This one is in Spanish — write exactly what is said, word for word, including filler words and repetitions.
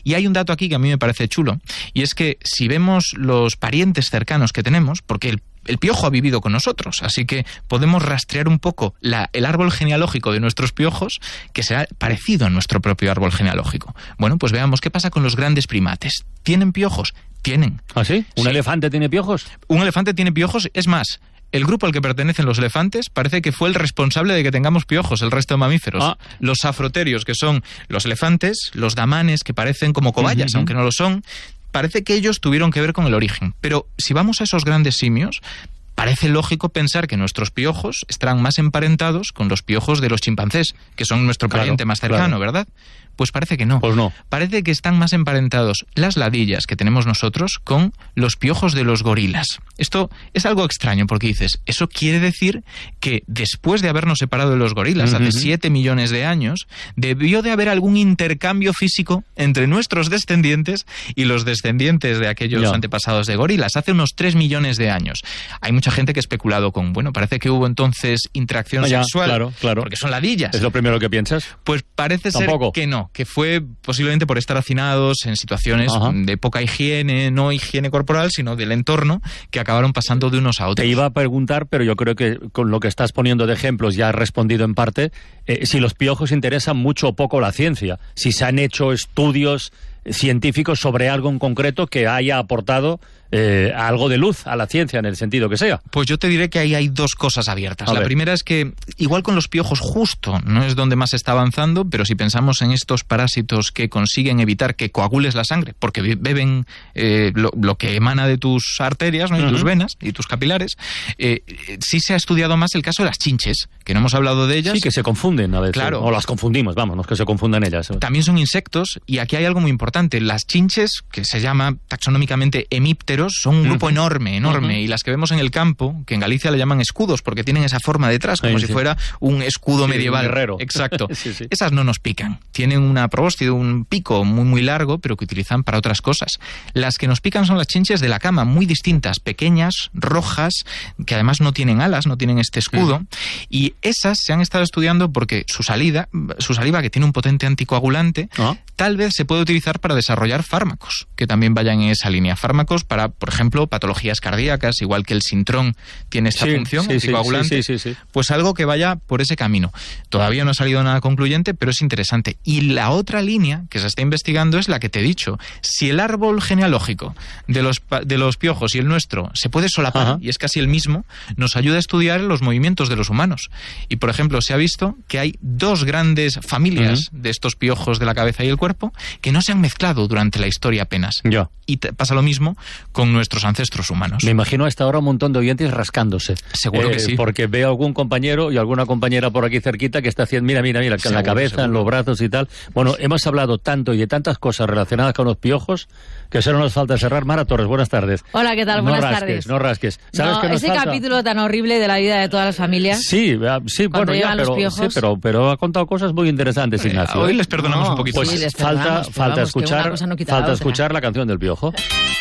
Y hay un dato aquí que a mí me parece chulo, y es que si vemos los parientes cercanos que tenemos, porque el El piojo ha vivido con nosotros, así que podemos rastrear un poco la, el árbol genealógico de nuestros piojos, que será parecido a nuestro propio árbol genealógico. Bueno, pues veamos qué pasa con los grandes primates. ¿Tienen piojos? Tienen. ¿Ah, sí? ¿Un sí. elefante tiene piojos? Un elefante tiene piojos, es más, el grupo al que pertenecen los elefantes parece que fue el responsable de que tengamos piojos, el resto de mamíferos. Ah. Los afroterios, que son los elefantes, los damanes, que parecen como cobayas, uh-huh. aunque no lo son, parece que ellos tuvieron que ver con el origen. Pero si vamos a esos grandes simios, parece lógico pensar que nuestros piojos estarán más emparentados con los piojos de los chimpancés, que son nuestro pariente claro, más cercano, claro. ¿verdad? Pues parece que no. Pues no. Parece que están más emparentados las ladillas que tenemos nosotros con los piojos de los gorilas. Esto es algo extraño porque dices, eso quiere decir que después de habernos separado de los gorilas, uh-huh. hace siete millones de años, debió de haber algún intercambio físico entre nuestros descendientes y los descendientes de aquellos yeah. antepasados de gorilas, hace unos tres millones de años. Hay mucha gente que ha especulado con, bueno, parece que hubo entonces interacción ah, ya, sexual, claro, claro. porque son ladillas. ¿Es lo primero que piensas? Pues parece Tampoco. ser que no, que fue posiblemente por estar hacinados en situaciones Ajá. de poca higiene, no higiene corporal, sino del entorno, que acabaron pasando de unos a otros. Te iba a preguntar, pero yo creo que con lo que estás poniendo de ejemplos ya has respondido en parte, eh, si los piojos interesan mucho o poco la ciencia, si se han hecho estudios científicos sobre algo en concreto que haya aportado eh, algo de luz a la ciencia en el sentido que sea. Pues yo te diré que ahí hay dos cosas abiertas. A la ver. primera es que, igual con los piojos justo, no es donde más se está avanzando, pero si pensamos en estos parásitos que consiguen evitar que coagules la sangre, porque beben eh, lo, lo que emana de tus arterias, ¿no? y uh-huh. tus venas y tus capilares, eh, sí se ha estudiado más el caso de las chinches, que no hemos hablado de ellas. Sí, que se confunden a veces. Claro. O las confundimos, vamos, no es que se confundan ellas. También son insectos, y aquí hay algo muy importante. Las chinches, que se llama taxonómicamente hemípteros, son un grupo uh-huh. enorme, enorme, uh-huh. y las que vemos en el campo, que en Galicia le llaman escudos, porque tienen esa forma detrás, como sí, si sí. fuera un escudo sí, medieval. Un guerrero. Exacto. sí, sí. Esas no nos pican. Tienen una probóscide, un pico muy, muy largo, pero que utilizan para otras cosas. Las que nos pican son las chinches de la cama, muy distintas, pequeñas, rojas, que además no tienen alas, no tienen este escudo, uh-huh. y esas se han estado estudiando porque su salida, su saliva, que tiene un potente anticoagulante, uh-huh. tal vez se puede utilizar para desarrollar fármacos, que también vayan en esa línea. Fármacos para, por ejemplo, patologías cardíacas, igual que el sintrón tiene esta sí, función sí, anticoagulante, sí, sí, sí, sí. pues algo que vaya por ese camino. Todavía no ha salido nada concluyente, pero es interesante. Y la otra línea que se está investigando es la que te he dicho. Si el árbol genealógico de los, de los piojos y el nuestro se puede solapar, Ajá. y es casi el mismo, nos ayuda a estudiar los movimientos de los humanos. Y, por ejemplo, se ha visto que hay dos grandes familias uh-huh. de estos piojos de la cabeza y el cuerpo que no se han mezclado durante la historia apenas. Ya. Y te pasa lo mismo con nuestros ancestros humanos. Me imagino a esta hora un montón de oyentes rascándose. Seguro eh, que sí. Porque veo algún compañero y alguna compañera por aquí cerquita que está haciendo, mira, mira, mira, en la cabeza, seguro. En los brazos y tal. Bueno, hemos hablado tanto y de tantas cosas relacionadas con los piojos que solo nos falta cerrar. Mara Torres, buenas tardes. Hola, ¿qué tal? No buenas rasques, tardes. No rasques, ¿sabes no, qué nos ese falta? capítulo tan horrible de la vida de todas las familias. Sí, sí, bueno, ya, pero, sí, pero, pero ha contado cosas muy interesantes, Ignacio. Hoy les perdonamos no, un poquito pues sí, les falta, perdonamos, falta vamos, escuchar, no falta escuchar la canción del piojo.